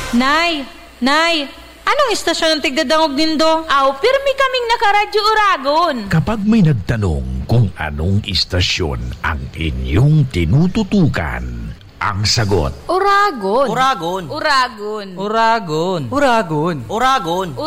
Nay! Anong istasyon ang tigdadangog nindo? Aw, pirmi kaming nakaradyo Uragon. Kapag may nagtanong kung anong istasyon ang inyong tinututukan, ang sagot, Uragon. Uragon. Uragon. Uragon. Uragon. Uragon. Uragon.